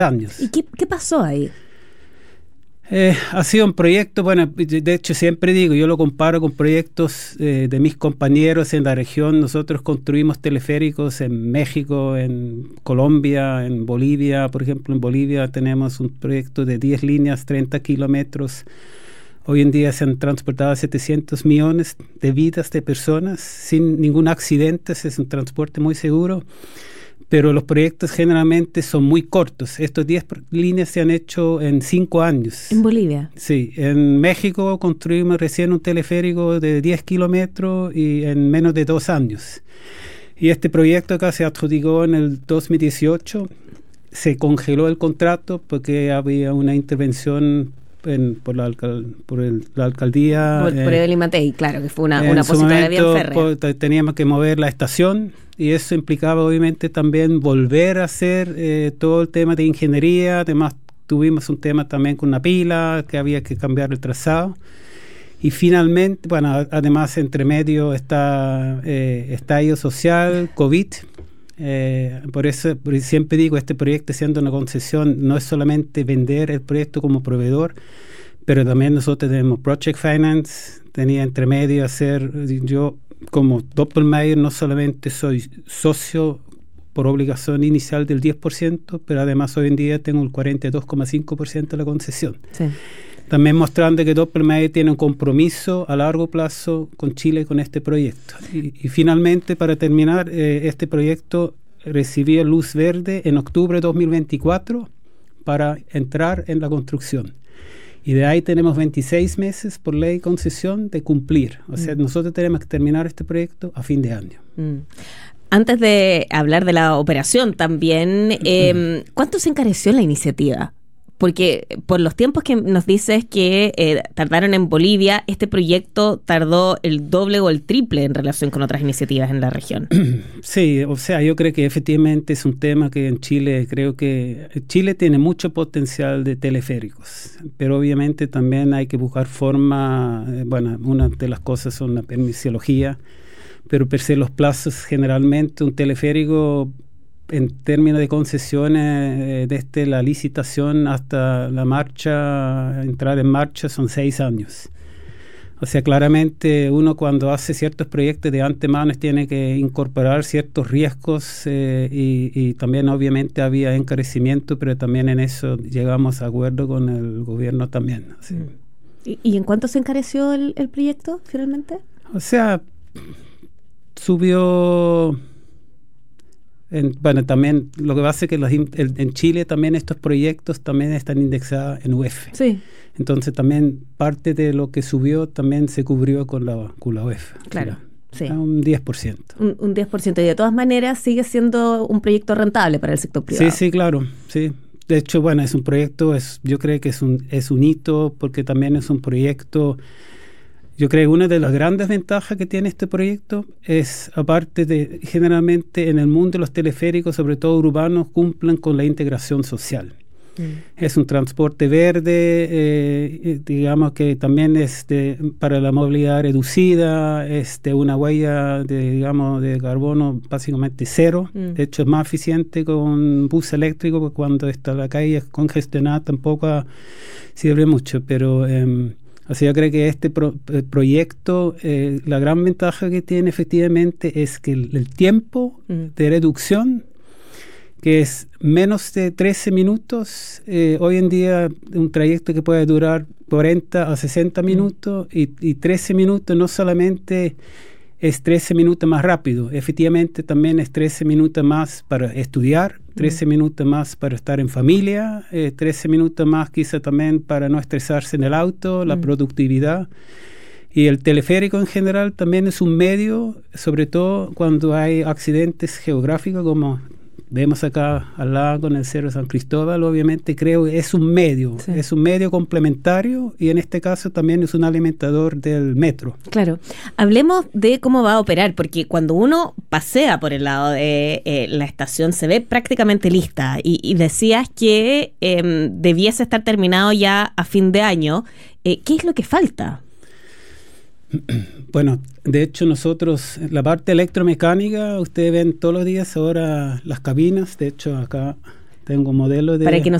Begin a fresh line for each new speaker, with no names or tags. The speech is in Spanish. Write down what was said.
años.
¿Y qué pasó ahí?
Ha sido un proyecto, bueno, de hecho siempre digo, yo lo comparo con proyectos de mis compañeros en la región. Nosotros construimos teleféricos en México, en Colombia, en Bolivia. Por ejemplo, en Bolivia tenemos un proyecto de 10 líneas, 30 kilómetros. Hoy en día se han transportado 700 millones de vidas de personas sin ningún accidente. Es un transporte muy seguro. Pero los proyectos generalmente son muy cortos. Estos 10 líneas se han hecho en 5 años.
¿En Bolivia?
Sí. En México construimos recién un teleférico de 10 kilómetros y en menos de 2 años. Y este proyecto acá se adjudicó en el 2018. Se congeló el contrato porque había una intervención por la alcaldía.
Por Evelyn Matei, claro, que fue una opositora bien férrea.
Teníamos que mover la estación y eso implicaba obviamente también volver a hacer todo el tema de ingeniería. Además tuvimos un tema también con una pila que había que cambiar el trazado. Y finalmente, bueno, además entre medio está estallido social, COVID. Por eso siempre digo, este proyecto, siendo una concesión, no es solamente vender el proyecto como proveedor, pero también nosotros tenemos Project Finance. Tenía entre medio yo como Doppelmayr no solamente soy socio por obligación inicial del 10%, pero además hoy en día tengo el 42,5% de la concesión.
Sí.
También mostrando que Doppelmayr tiene un compromiso a largo plazo con Chile con este proyecto. Y finalmente, para terminar, este proyecto recibió luz verde en octubre de 2024 para entrar en la construcción. Y de ahí tenemos 26 meses por ley y concesión de cumplir. O sea, nosotros tenemos que terminar este proyecto a fin de año.
Antes de hablar de la operación también, ¿cuánto se encareció la iniciativa? Porque por los tiempos que nos dices que tardaron en Bolivia, este proyecto tardó el doble o el triple en relación con otras iniciativas en la región.
Sí, o sea, yo creo que efectivamente es un tema que en Chile, creo que Chile tiene mucho potencial de teleféricos, pero obviamente también hay que buscar forma, bueno, una de las cosas son la permisología, pero per se los plazos generalmente un teleférico en términos de concesiones, desde la licitación hasta la marcha, entrar en marcha, son 6 años. O sea, claramente uno cuando hace ciertos proyectos de antemano tiene que incorporar ciertos riesgos y también obviamente había encarecimiento, pero también en eso llegamos a acuerdo con el gobierno también. ¿Sí?
¿Y en cuánto se encareció el proyecto finalmente?
O sea, subió... bueno, también lo que pasa es que en Chile también estos proyectos también están indexados en UF.
Sí.
Entonces también parte de lo que subió también se cubrió con la UF.
Claro, sí.
Un 10%.
Un 10%. Y de todas maneras sigue siendo un proyecto rentable para el sector privado.
Sí, claro, sí. De hecho, bueno, es un proyecto, yo creo que es un hito porque también es un proyecto... Yo creo que una de las grandes ventajas que tiene este proyecto es, aparte de, generalmente en el mundo de los teleféricos, sobre todo urbanos, cumplen con la integración social. Es un transporte verde, digamos que también es para la movilidad reducida, una huella de carbono básicamente cero. De hecho, es más eficiente con bus eléctrico, porque cuando está la calle congestionada tampoco sirve mucho, pero... O sea, yo creo que este proyecto, la gran ventaja que tiene efectivamente es que el tiempo de reducción, que es menos de 13 minutos, hoy en día un trayecto que puede durar 40 a 60 minutos y 13 minutos no solamente es 13 minutos más rápido, efectivamente también es 13 minutos más para estudiar, 13 minutos más para estar en familia, 13 minutos más quizá también para no estresarse en el auto, la productividad. Y el teleférico en general también es un medio, sobre todo cuando hay accidentes geográficos como vemos acá al lado con el Cerro San Cristóbal. Obviamente creo que es un medio, sí. Es un medio complementario y en este caso también es un alimentador del metro.
Claro. Hablemos de cómo va a operar, porque cuando uno pasea por el lado de la estación se ve prácticamente lista y decías que debiese estar terminado ya a fin de año. ¿Qué es lo que falta?
Bueno, de hecho nosotros, la parte electromecánica, ustedes ven todos los días ahora las cabinas, de hecho acá Tengo un modelo de...
Para que nos